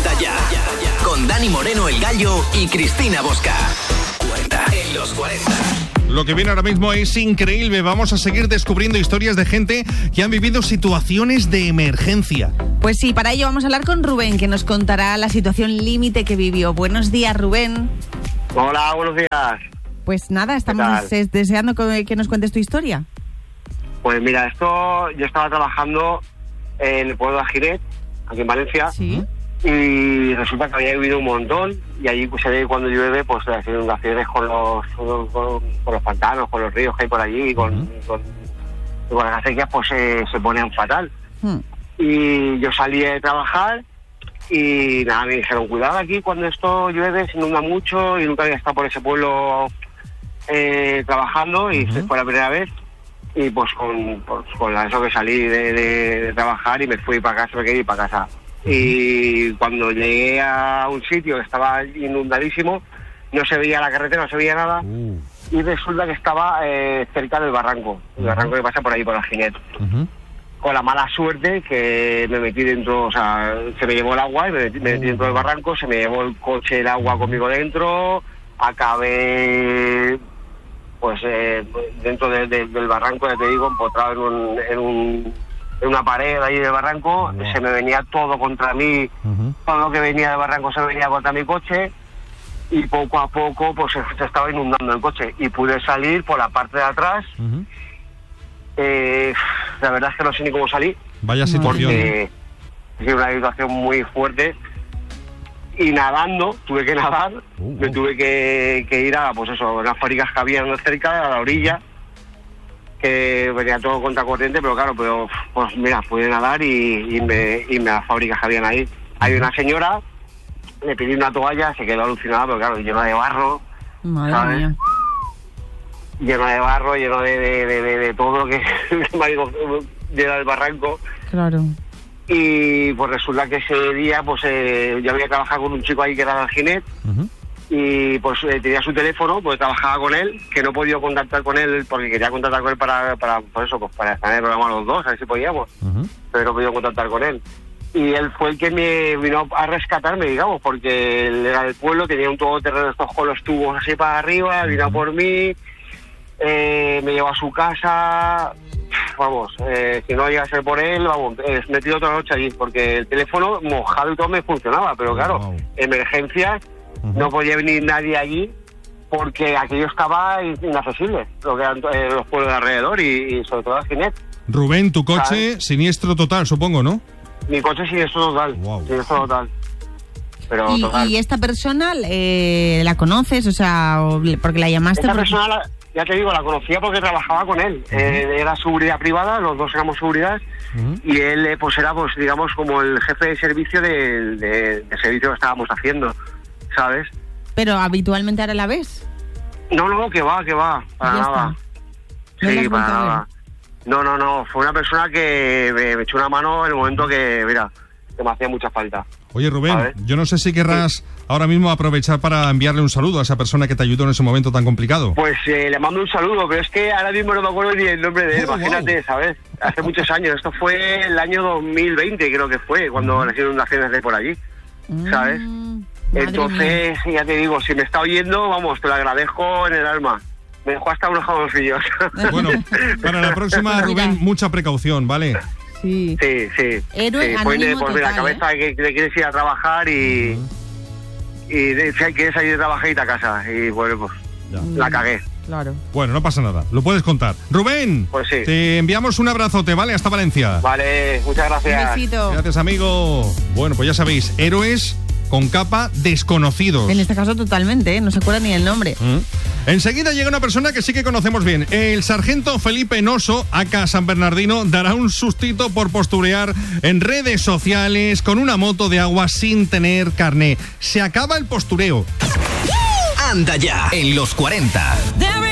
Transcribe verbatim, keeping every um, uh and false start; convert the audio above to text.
Anda ya, con Dani Moreno el Gallo y Cristina Bosca. cuarenta en los cuarenta. Lo que viene ahora mismo es increíble. Vamos a seguir descubriendo historias de gente que han vivido situaciones de emergencia. Pues sí, para ello vamos a hablar con Rubén, que nos contará la situación límite que vivió. Buenos días, Rubén. Hola, buenos días. Pues nada, estamos des- deseando que nos cuentes tu historia. Pues mira, esto yo estaba trabajando en el pueblo de Agiret, aquí en Valencia. Sí. Y resulta que había llovido un montón y allí pues cuando llueve pues las inundaciones con los con, con, con los pantanos, con los ríos que hay por allí y con, uh-huh. con, con las acequias pues eh, se ponen fatal. Uh-huh. Y yo salí de trabajar y nada, me dijeron cuidado aquí cuando esto llueve, se inunda mucho y nunca había estado por ese pueblo eh, trabajando y uh-huh. fue la primera vez. Y pues con, pues, con eso que salí de, de, de trabajar y me fui para casa, me quería ir para casa. Y cuando llegué a un sitio que estaba inundadísimo, no se veía la carretera, no se veía nada, uh. y resulta que estaba eh, cerca del barranco, el barranco que pasa por ahí, por Agiret. Uh-huh. Con la mala suerte que me metí dentro, o sea, se me llevó el agua y me metí, me metí dentro del barranco, se me llevó el coche, el agua conmigo dentro, acabé pues eh, dentro de, de, del barranco, ya te digo, empotrado en un... En un en una pared ahí del barranco, wow. Se me venía todo contra mí, uh-huh. todo lo que venía del barranco se venía contra mi coche y poco a poco pues se, se estaba inundando el coche y pude salir por la parte de atrás. Uh-huh. Eh, la verdad es que no sé ni cómo salí. Vaya situación. Porque es una situación muy fuerte y nadando, tuve que nadar, uh-huh. me tuve que, que ir a pues eso, unas fábricas que había cerca, a la orilla, que venía todo contracorriente, pero claro, pero pues mira, pude nadar y, y me y me las fábricas que habían ahí. Hay una señora, le pedí una toalla, se quedó alucinada, pero claro, lleno de barro, madre ¿sabes? Mía. Lleno de barro, lleno de, de, de, de, de todo lo que me ha ido lleno del barranco. Claro. Y pues resulta que ese día, pues eh, yo había trabajado con un chico ahí que era de Alginet, uh-huh. y pues eh, tenía su teléfono, pues trabajaba con él, que no he podido contactar con él porque quería contactar con él para, para por eso, pues para estar en el programa los dos, a ver si podíamos, uh-huh. pero no he podido contactar con él. Y él fue el que me vino a rescatarme, digamos, porque él era del pueblo, tenía un todoterreno de estos con los tubos así para arriba, uh-huh. vino por mí, eh, me llevó a su casa, vamos, eh, si no llega a ser por él, vamos, eh, me tiró toda la noche allí, porque el teléfono mojado y todo me funcionaba, pero claro, wow. emergencias, no podía venir nadie allí porque aquello estaba inaccesible, lo que eran eh, los pueblos de alrededor y, y sobre todo Aginet. Rubén, tu coche, ¿sabes? Siniestro total, supongo, ¿no? Mi coche siniestro total, wow. siniestro total. Pero ¿Y, total. ¿Y esta persona eh, la conoces? O sea, porque la llamaste... Esta porque... persona, la, ya te digo, la conocía porque trabajaba con él. Uh-huh. Eh, era seguridad privada, los dos éramos seguridad, uh-huh. y él eh, pues era, pues digamos, como el jefe de servicio de, de, de servicio que estábamos haciendo, ¿sabes? ¿Pero habitualmente ahora la ves? No, no, que va, que va, para nada. ¿No sí, para nada. No, no, no, fue una persona que me, me echó una mano en el momento que, mira, que me hacía mucha falta. Oye, Rubén, yo no sé si querrás sí. ahora mismo aprovechar para enviarle un saludo a esa persona que te ayudó en ese momento tan complicado. Pues eh, le mando un saludo, pero es que ahora mismo no me acuerdo ni el nombre de él, oh, imagínate, wow. ¿sabes? Hace muchos años, esto fue el año dos mil veinte, creo que fue, cuando uh-huh. las inundaciones de por allí, ¿sabes? Uh-huh. Entonces, mía. ya te digo, si me está oyendo, vamos, te lo agradezco en el alma. Me dejó hasta unos jamoncillos. Bueno, para la próxima, Rubén, mucha precaución, ¿vale? Sí, sí. sí. Héroe sí. Pues mira, la cabeza ¿eh? que te quieres ir a trabajar y, uh-huh. y de, si quieres salir de trabajar y a casa. Y bueno, pues ya. la cagué. Claro. Bueno, no pasa nada, lo puedes contar. Rubén, pues sí. te enviamos un abrazote, ¿vale? Hasta Valencia. Vale, muchas gracias. Un besito. Gracias, amigo. Bueno, pues ya sabéis, héroes con capa desconocidos. En este caso totalmente, ¿eh? No se acuerda ni el nombre. ¿Mm? Enseguida llega una persona que sí que conocemos bien. El sargento Felipe Noso, acá San Bernardino, dará un sustito por posturear en redes sociales con una moto de agua sin tener carné. Se acaba el postureo. Anda ya, en los cuarenta.